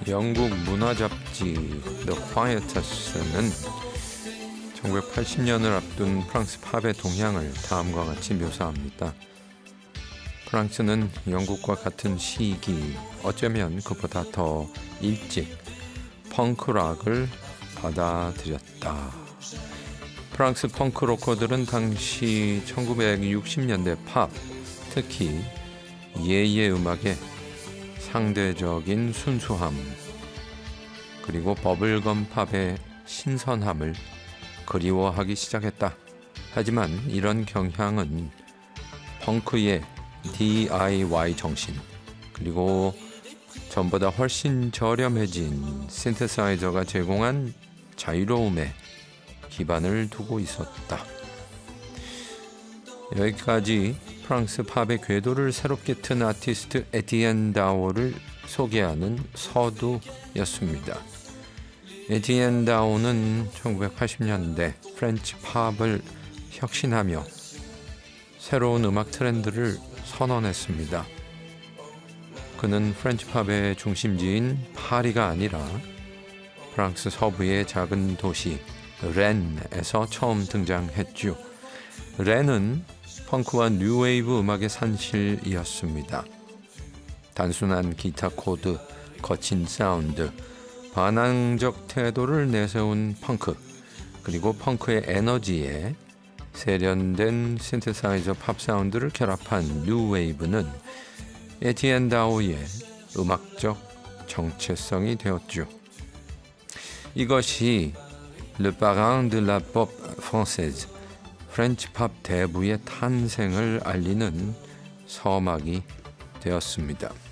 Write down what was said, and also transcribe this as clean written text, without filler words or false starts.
영국 문화 잡지 The Quietus는 1980년을 앞둔 프랑스 팝의 동향을 다음과 같이 묘사합니다. 프랑스는 영국과 같은 시기, 어쩌면 그보다 더 일찍 펑크락을 받아들였다. 프랑스 펑크 로커들은 당시 1960년대 팝, 특히 예의 음악의 상대적인 순수함, 그리고 버블검 팝의 신선함을 그리워하기 시작했다. 하지만 이런 경향은 펑크의 DIY 정신, 그리고 전보다 훨씬 저렴해진 신테사이저가 제공한 자유로움에 기반을 두고 있었다. 여기까지 프랑스 팝의 궤도를 새롭게 튼 아티스트 에티엔 다오를 소개하는 서두였습니다. 에티엔 다오는 1980년대 프렌치 팝을 혁신하며 새로운 음악 트렌드를 선언했습니다. 그는 프렌치 팝의 중심지인 파리가 아니라 프랑스 서부의 작은 도시 렌에서 처음 등장했죠. 렌은 펑크와 뉴웨이브 음악의 산실이었습니다. 단순한 기타 코드, 거친 사운드, 반항적 태도를 내세운 펑크, 그리고 펑크의 에너지에 세련된 신테사이저 팝 사운드를 결합한 뉴웨이브는 에티엔 다오의 음악적 정체성이 되었죠. 이것이 Le Parrain de la Pop Française, 프렌치 팝 대부의 탄생을 알리는 서막이 되었습니다.